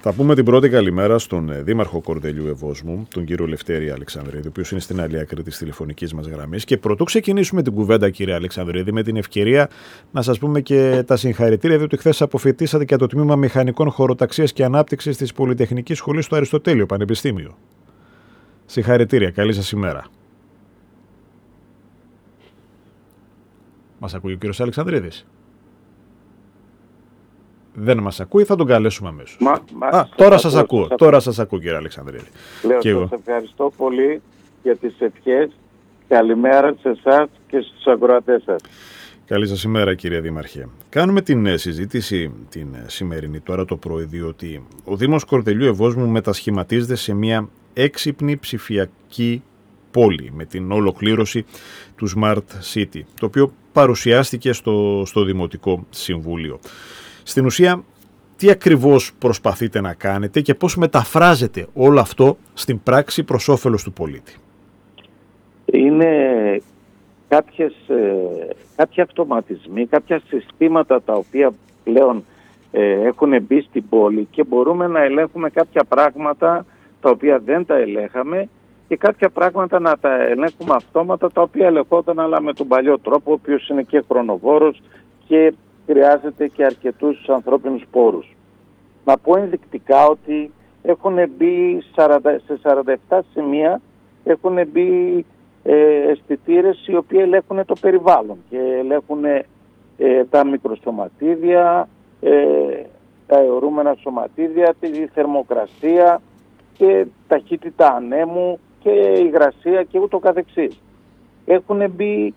Θα πούμε την πρώτη καλημέρα στον Δήμαρχο Κορδελιού Ευόσμου, τον κύριο Λευτέρη Αλεξανδρίδη, ο οποίος είναι στην άλλη άκρη της τηλεφωνικής μας γραμμής. Και πρωτού ξεκινήσουμε την κουβέντα, κύριε Αλεξανδρίδη, με την ευκαιρία να σας πούμε και τα συγχαρητήρια, διότι χθες αποφοιτήσατε και το Τμήμα Μηχανικών Χωροταξίας και Ανάπτυξης της Πολυτεχνικής Σχολής στο Αριστοτέλειο Πανεπιστήμιο. Συγχαρητήρια, καλή σας ημέρα. Μας ακούει ο κύριος Αλεξανδρίδης? Δεν μας ακούει, θα τον καλέσουμε αμέσως. Τώρα σας ακούω. Τώρα σας ακούω, κύριε Αλεξανδρίδη. Λέω, σας ευχαριστώ πολύ για τις ευχές. Καλημέρα σε εσάς και στους ακροατές σας. Καλή σας ημέρα, κύριε Δήμαρχε. Κάνουμε την συζήτηση την σημερινή τώρα το πρωί, διότι ο Δήμος Κορδελιού Ευόσμου μετασχηματίζεται σε μια έξυπνη ψηφιακή πόλη με την ολοκλήρωση του Smart City, το οποίο παρουσιάστηκε στο Δημοτικό Συμβούλιο. Στην ουσία, τι ακριβώς προσπαθείτε να κάνετε και πώς μεταφράζετε όλο αυτό στην πράξη προς όφελος του πολίτη? Είναι κάποιοι αυτοματισμοί, κάποια συστήματα τα οποία πλέον έχουν μπει στην πόλη και μπορούμε να ελέγχουμε κάποια πράγματα τα οποία δεν τα ελέγχαμε και κάποια πράγματα να τα ελέγχουμε αυτόματα τα οποία ελεγχόταν αλλά με τον παλιό τρόπο, ο οποίος είναι και χρονοβόρος και χρειάζεται και αρκετούς ανθρώπινους πόρους. Να πω ενδεικτικά ότι έχουν μπει σε 47 σημεία έχουν μπει αισθητήρες οι οποίοι ελέγχουν το περιβάλλον και ελέγχουν τα μικροσωματίδια, τα αιωρούμενα σωματίδια, τη θερμοκρασία και ταχύτητα ανέμου και υγρασία και ούτω καθεξής. Έχουν μπει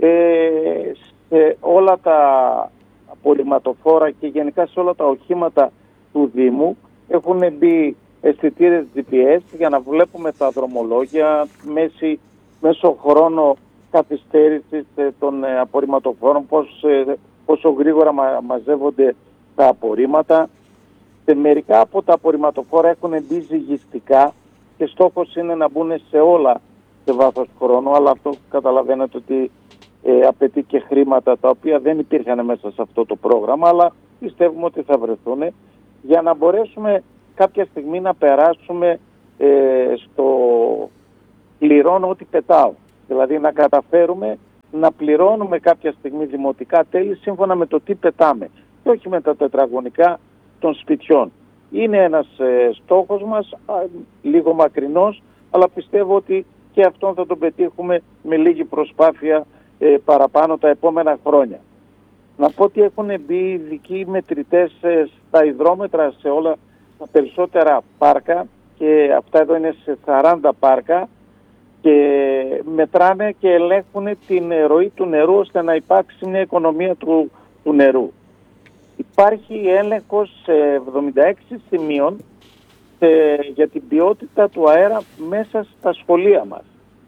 σε όλα τα απορριμματοφόρα και γενικά σε όλα τα οχήματα του Δήμου. Έχουν μπει αισθητήρες GPS για να βλέπουμε τα δρομολόγια, μέσω χρόνο καθυστέρησης των απορριμματοφόρων, πόσο γρήγορα μαζεύονται τα απορρίμματα. Σε μερικά από τα απορριμματοφόρα έχουν μπει ζυγιστικά και στόχος είναι να μπουν σε όλα σε βάθος χρόνου, αλλά αυτό καταλαβαίνετε ότι απαιτεί και χρήματα τα οποία δεν υπήρχαν μέσα σε αυτό το πρόγραμμα, αλλά πιστεύουμε ότι θα βρεθούν για να μπορέσουμε κάποια στιγμή να περάσουμε στο πληρώνω ό,τι πετάω. Δηλαδή να καταφέρουμε να πληρώνουμε κάποια στιγμή δημοτικά τέλη σύμφωνα με το τι πετάμε και όχι με τα τετραγωνικά των σπιτιών. Είναι ένας στόχος μας, λίγο μακρινός, αλλά πιστεύω ότι και αυτόν θα τον πετύχουμε με λίγη προσπάθεια παραπάνω τα επόμενα χρόνια. Να πω ότι έχουν μπει ειδικοί μετρητές στα υδρόμετρα σε όλα τα περισσότερα πάρκα και αυτά εδώ είναι σε 40 πάρκα και μετράνε και ελέγχουν την ροή του νερού ώστε να υπάρξει μια οικονομία του νερού. Υπάρχει έλεγχος σε 76 σημείων για την ποιότητα του αέρα μέσα στα σχολεία μας.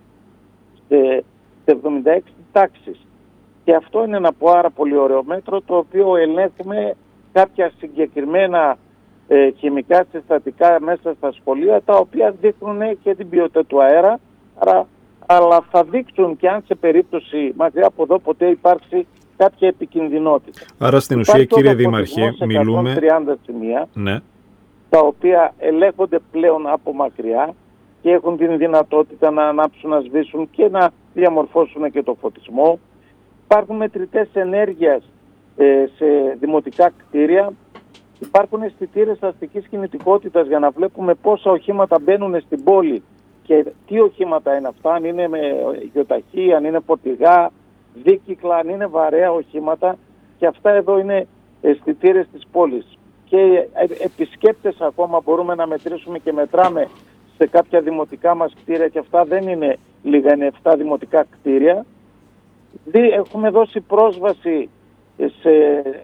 Σε 76 τάξεις. Και αυτό είναι ένα πάρα πολύ ωραίο μέτρο το οποίο ελέγχουμε κάποια συγκεκριμένα χημικά συστατικά μέσα στα σχολεία τα οποία δείχνουν και την ποιότητα του αέρα αλλά θα δείξουν και αν σε περίπτωση μακριά από εδώ ποτέ υπάρξει κάποια επικινδυνότητα. Άρα στην ουσία, κύριε Δήμαρχε, μιλούμε 130 σημεία ναι, τα οποία ελέγχονται πλέον από μακριά και έχουν την δυνατότητα να ανάψουν, να σβήσουν και να διαμορφώσουν και το φωτισμό. Υπάρχουν μετρητές ενέργειας σε δημοτικά κτίρια. Υπάρχουν αισθητήρες αστικής κινητικότητας για να βλέπουμε πόσα οχήματα μπαίνουν στην πόλη και τι οχήματα είναι αυτά, αν είναι με γεωταχή, αν είναι φορτηγά, δίκυκλα, αν είναι βαρέα οχήματα, και αυτά εδώ είναι αισθητήρες της πόλης. Και επισκέπτες ακόμα μπορούμε να μετρήσουμε και μετράμε σε κάποια δημοτικά μας κτίρια και αυτά δεν είναι λίγα, είναι 7 δημοτικά κτίρια. Έχουμε δώσει πρόσβαση σε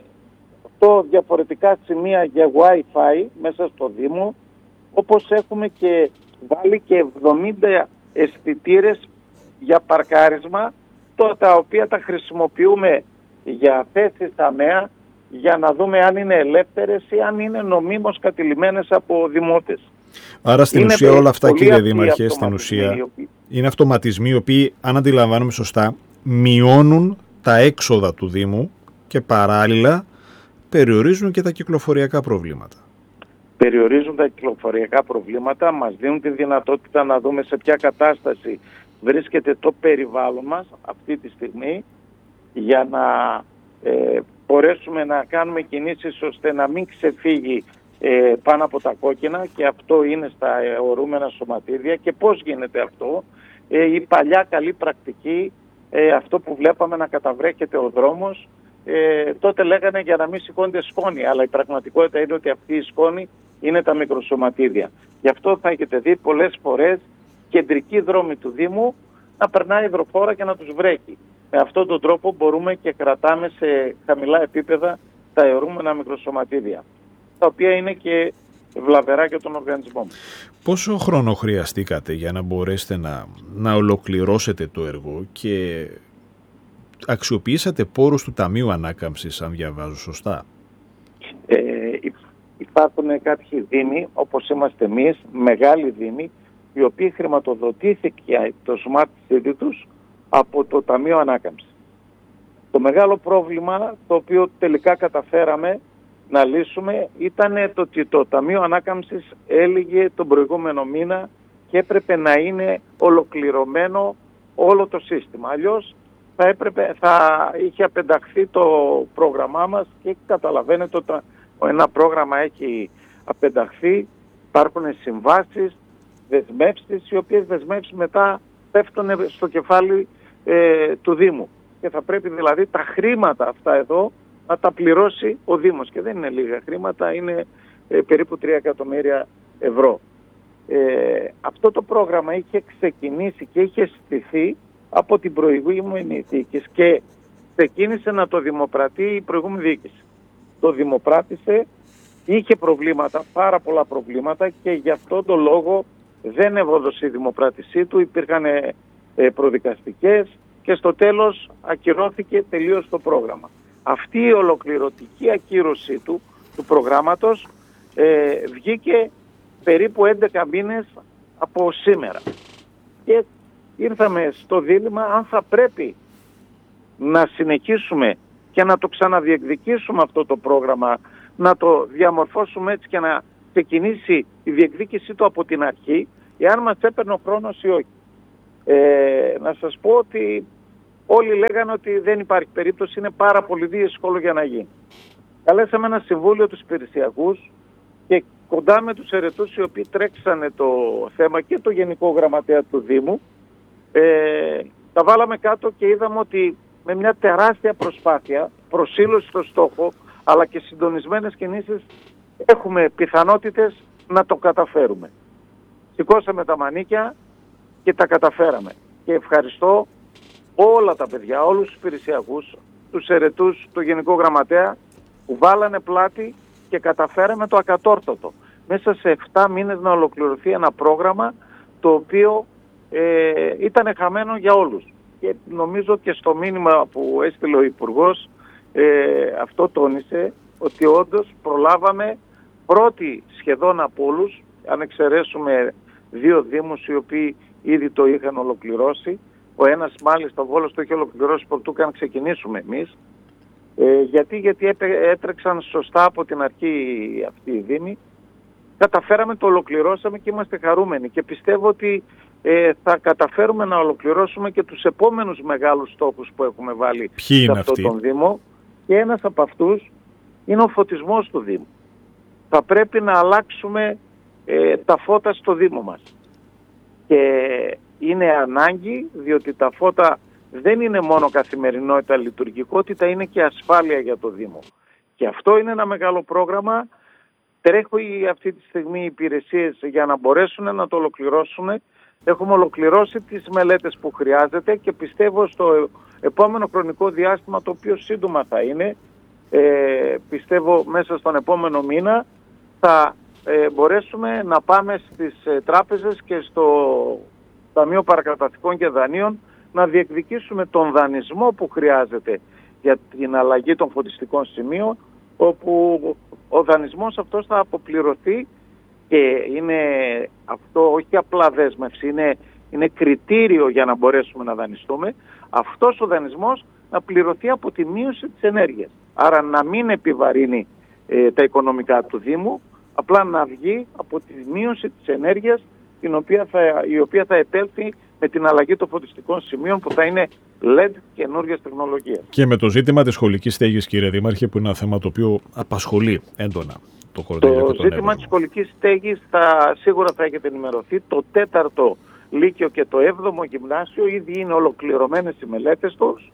8 διαφορετικά σημεία για Wi-Fi μέσα στο Δήμο, όπως έχουμε και βάλει και 70 αισθητήρες για παρκάρισμα, τα οποία τα χρησιμοποιούμε για θέσεις ταμαία για να δούμε αν είναι ελεύθερες ή αν είναι νομίμως κατηλημμένες από δημότες. Άρα στην ουσία όλα αυτά, κύριε Δήμαρχε, στην ουσία είναι αυτοματισμοί οι οποίοι, αν αντιλαμβάνομαι σωστά, μειώνουν τα έξοδα του Δήμου και παράλληλα περιορίζουν και τα κυκλοφοριακά προβλήματα. περιορίζουν τα κυκλοφοριακά προβλήματα, μας δίνουν τη δυνατότητα να δούμε σε ποια κατάσταση βρίσκεται το περιβάλλον μας αυτή τη στιγμή, για να μπορέσουμε να κάνουμε κινήσεις ώστε να μην ξεφύγει πάνω από τα κόκκινα, και αυτό είναι στα ορούμενα σωματίδια. Και πώς γίνεται αυτό? Η παλιά καλή πρακτική, αυτό που βλέπαμε να καταβρέχεται ο δρόμος, τότε λέγανε για να μην σηκώνται σκόνη, αλλά η πραγματικότητα είναι ότι αυτή η σκόνη είναι τα μικροσωματίδια. Γι' αυτό θα έχετε δει πολλές φορές κεντρικοί δρόμοι του Δήμου να περνάει υδροφόρα και να τους βρέχει. Με αυτόν τον τρόπο μπορούμε και κρατάμε σε χαμηλά επίπεδα τα αιωρούμενα μικροσωματίδια, τα οποία είναι και βλαβερά για τον οργανισμό μας. Πόσο χρόνο χρειαστήκατε για να μπορέσετε να ολοκληρώσετε το έργο και αξιοποιήσατε πόρους του Ταμείου Ανάκαμψης, αν διαβάζω σωστά? Υπάρχουν κάποιοι δήμοι, όπως είμαστε εμείς, μεγάλοι δήμοι, οι οποίοι χρηματοδοτήθηκε το Smart City τους από το Ταμείο Ανάκαμψης. Το μεγάλο πρόβλημα, το οποίο τελικά καταφέραμε να λύσουμε, ήταν το ότι το Ταμείο Ανάκαμψης έλυγε τον προηγούμενο μήνα και έπρεπε να είναι ολοκληρωμένο όλο το σύστημα. Αλλιώς θα είχε απενταχθεί το πρόγραμμά μας, και καταλαβαίνετε ότι ένα πρόγραμμα έχει απενταχθεί, υπάρχουν συμβάσεις, δεσμεύσεις, οι οποίες δεσμεύσεις μετά πέφτουν στο κεφάλι του Δήμου. Και θα πρέπει δηλαδή τα χρήματα αυτά εδώ να τα πληρώσει ο Δήμος. Και δεν είναι λίγα χρήματα, είναι περίπου 3 εκατομμύρια ευρώ. Αυτό το πρόγραμμα είχε ξεκινήσει και είχε στηθεί από την προηγούμενη διοίκηση και ξεκίνησε να το δημοπρατεί η προηγούμενη διοίκηση. Το δημοπράτησε, είχε προβλήματα, πάρα πολλά προβλήματα, και γι' αυτόν τον λόγο δεν ευόδωσε η δημοπράτησή του, υπήρχαν προδικαστικές και στο τέλος ακυρώθηκε τελείως το πρόγραμμα. Αυτή η ολοκληρωτική ακύρωση του προγράμματος βγήκε περίπου 11 μήνες από σήμερα. Και ήρθαμε στο δίλημμα αν θα πρέπει να συνεχίσουμε και να το ξαναδιεκδικήσουμε αυτό το πρόγραμμα, να το διαμορφώσουμε έτσι και να ξεκινήσει η διεκδίκησή του από την αρχή, εάν μας έπαιρνε ο χρόνος ή όχι. Να σας πω ότι όλοι λέγανε ότι δεν υπάρχει περίπτωση, είναι πάρα πολύ δύσκολο για να γίνει. Καλέσαμε ένα συμβούλιο τους υπηρεσιακούς και κοντά με τους ερετούς οι οποίοι τρέξανε το θέμα και το Γενικό Γραμματέα του Δήμου, τα βάλαμε κάτω και είδαμε ότι με μια τεράστια προσπάθεια, προσήλωση στο στόχο, αλλά και συντονισμένες κινήσεις, έχουμε πιθανότητες να το καταφέρουμε. Σηκώσαμε τα μανίκια και τα καταφέραμε. Και ευχαριστώ όλα τα παιδιά, όλους τους υπηρεσιακούς, τους ερετούς, το Γενικό Γραμματέα, που βάλανε πλάτη και καταφέραμε το ακατόρθωτο. Μέσα σε 7 μήνες να ολοκληρωθεί ένα πρόγραμμα το οποίο ήταν χαμένο για όλους. Και νομίζω και στο μήνυμα που έστειλε ο Υπουργός αυτό τόνισε, ότι όντως προλάβαμε πρώτοι σχεδόν από όλους, αν εξαιρέσουμε 2 δήμους οι οποίοι ήδη το είχαν ολοκληρώσει. Ο ένας μάλιστα, ο Βόλος, το είχε ολοκληρώσει πρωτού καν ξεκινήσουμε εμείς. Γιατί έτρεξαν σωστά από την αρχή αυτοί οι δήμοι. Καταφέραμε, το ολοκληρώσαμε και είμαστε χαρούμενοι. Και πιστεύω ότι θα καταφέρουμε να ολοκληρώσουμε και τους επόμενους μεγάλους στόχους που έχουμε βάλει σε αυτόν τον Δήμο. Και ένας από αυτούς είναι ο φωτισμός του Δήμου. Θα πρέπει να αλλάξουμε τα φώτα στο Δήμο μας. Και είναι ανάγκη, διότι τα φώτα δεν είναι μόνο καθημερινότητα, λειτουργικότητα, είναι και ασφάλεια για το Δήμο. Και αυτό είναι ένα μεγάλο πρόγραμμα. Τρέχουν αυτή τη στιγμή οι υπηρεσίες για να μπορέσουν να το ολοκληρώσουν. Έχουμε ολοκληρώσει τις μελέτες που χρειάζεται και πιστεύω στο επόμενο χρονικό διάστημα, το οποίο σύντομα θα είναι, πιστεύω μέσα στον επόμενο μήνα, θα μπορέσουμε να πάμε στις τράπεζες και στο Ταμείο Παρακαταθήκων και Δανείων να διεκδικήσουμε τον δανεισμό που χρειάζεται για την αλλαγή των φωτιστικών σημείων, όπου ο δανεισμός αυτός θα αποπληρωθεί και είναι αυτό όχι απλά δέσμευση, είναι κριτήριο για να μπορέσουμε να δανειστούμε. Αυτός ο δανεισμός να πληρωθεί από τη μείωση της ενέργειας. Άρα να μην επιβαρύνει τα οικονομικά του Δήμου, απλά να βγει από τη μείωση της ενέργειας η οποία θα επέλθει με την αλλαγή των φωτιστικών σημείων που θα είναι LED καινούργιας τεχνολογίας. Και με το ζήτημα της σχολικής στέγης, κύριε Δήμαρχε, που είναι ένα θέμα το οποίο απασχολεί έντονα το Κορδελιό. Το ζήτημα της σχολικής στέγης σίγουρα θα έχετε ενημερωθεί. Το 4ο Λύκειο και το 7ο Γυμνάσιο ήδη είναι ολοκληρωμένες οι μελέτες τους.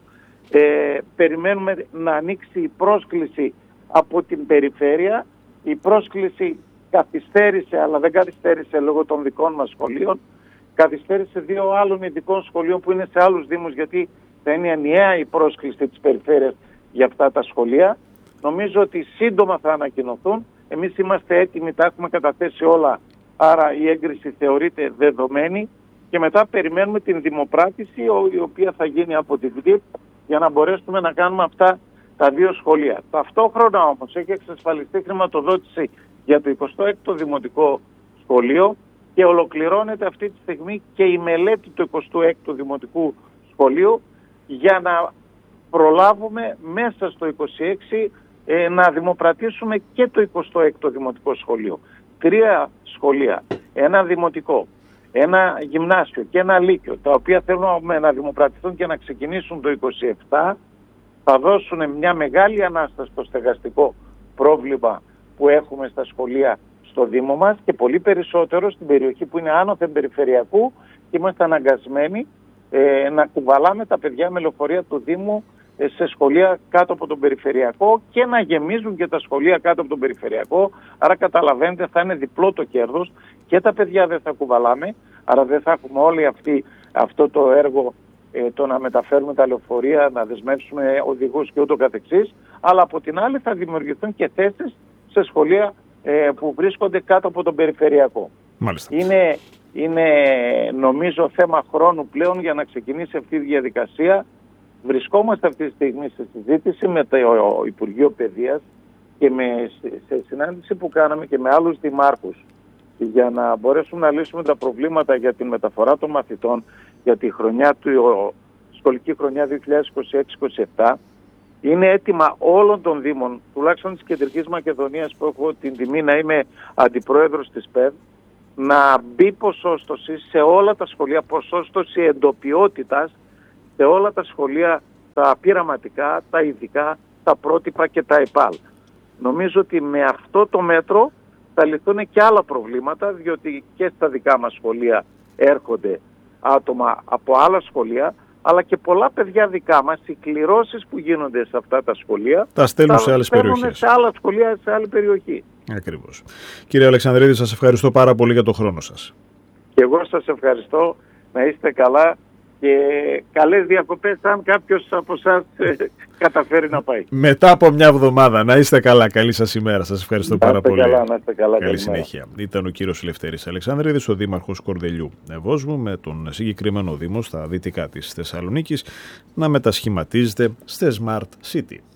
Περιμένουμε να ανοίξει η πρόσκληση από την περιφέρεια. Η πρόσκληση καθυστέρησε, αλλά δεν καθυστέρησε λόγω των δικών μας σχολείων. Καθυστέρησε 2 άλλων ειδικών σχολείων που είναι σε άλλους δήμους, γιατί θα είναι ενιαία η πρόσκληση της περιφέρειας για αυτά τα σχολεία. Νομίζω ότι σύντομα θα ανακοινωθούν. Εμείς είμαστε έτοιμοι, τα έχουμε καταθέσει όλα, άρα η έγκριση θεωρείται δεδομένη και μετά περιμένουμε την δημοπράτηση η οποία θα γίνει από την ΔΥΠ για να μπορέσουμε να κάνουμε αυτά τα 2 σχολεία. Ταυτόχρονα όμως έχει εξασφαλιστεί χρηματοδότηση για το 26ο Δημοτικό Σχολείο και ολοκληρώνεται αυτή τη στιγμή και η μελέτη του 26ου Δημοτικού Σχολείου για να προλάβουμε μέσα στο 26 να δημοπρατήσουμε και το 26ο Δημοτικό Σχολείο. 3 σχολεία, ένα δημοτικό, ένα γυμνάσιο και ένα λύκειο, τα οποία θέλουν να δημοπρατηθούν και να ξεκινήσουν το 27, θα δώσουν μια μεγάλη ανάσταση στο στεγαστικό πρόβλημα που έχουμε στα σχολεία στο Δήμο μας και πολύ περισσότερο στην περιοχή που είναι άνωθεν περιφερειακού και είμαστε αναγκασμένοι να κουβαλάμε τα παιδιά με λεωφορεία του Δήμου σε σχολεία κάτω από τον περιφερειακό και να γεμίζουν και τα σχολεία κάτω από τον περιφερειακό. Άρα καταλαβαίνετε, θα είναι διπλό το κέρδος και τα παιδιά δεν θα κουβαλάμε, άρα δεν θα έχουμε όλοι αυτό το έργο το να μεταφέρουμε τα λεωφορεία, να δεσμεύσουμε οδηγούς και ούτω καθεξής, αλλά από την άλλη θα δημιουργηθούν και θέσεις σε σχολεία που βρίσκονται κάτω από τον περιφερειακό. Μάλιστα. Είναι νομίζω θέμα χρόνου πλέον για να ξεκινήσει αυτή η διαδικασία. Βρισκόμαστε αυτή τη στιγμή σε συζήτηση με το Υπουργείο Παιδείας και σε συνάντηση που κάναμε και με άλλους δημάρχους για να μπορέσουμε να λύσουμε τα προβλήματα για τη μεταφορά των μαθητών για τη σχολική χρονιά 2026-27. Είναι έτοιμα όλων των Δήμων, τουλάχιστον της Κεντρικής Μακεδονίας που έχω την τιμή να είμαι αντιπρόεδρος της ΠΕΔ, να μπει ποσόστοση σε όλα τα σχολεία, ποσόστοση εντοπιότητας σε όλα τα σχολεία, τα πειραματικά, τα ειδικά, τα πρότυπα και τα ΕΠΑΛ. Νομίζω ότι με αυτό το μέτρο θα λυθούν και άλλα προβλήματα, διότι και στα δικά μας σχολεία έρχονται άτομα από άλλα σχολεία, αλλά και πολλά παιδιά δικά μας, οι κληρώσεις που γίνονται σε αυτά τα σχολεία, τα στέλνουν σε άλλες περιοχές. Σε άλλα σχολεία, σε άλλη περιοχή. Ακριβώς. Κύριε Αλεξανδρίδη, σας ευχαριστώ πάρα πολύ για τον χρόνο σας. Και εγώ σας ευχαριστώ, να είστε καλά και καλές διακοπές αν κάποιος από εσάς καταφέρει να πάει. Μετά από μια εβδομάδα. Να είστε καλά. Καλή σας ημέρα. Σας ευχαριστώ πάρα πολύ. Να είστε καλά. Καλή συνέχεια. Ήταν ο κύριος Λευτέρης Αλεξανδρίδης, ο δήμαρχος Κορδελιού Ευόσμου, με τον συγκεκριμένο δήμο στα δυτικά της Θεσσαλονίκης να μετασχηματίζεται στη Smart City.